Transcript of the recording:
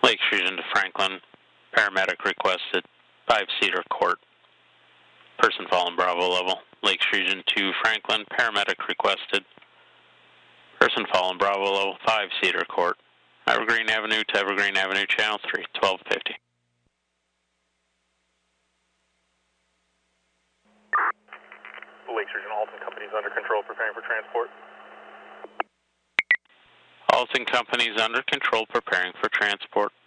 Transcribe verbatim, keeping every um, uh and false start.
Lakes Region to Franklin, paramedic requested, five Cedar Court. Person fallen Bravo level. Lakes Region to Franklin, paramedic requested. Person fallen Bravo level, five Cedar Court. Evergreen Avenue to Evergreen Avenue, Channel three, twelve fifty. Lakes Region Alton Company's under control, preparing for transport. Alton Company's under control, preparing for transport.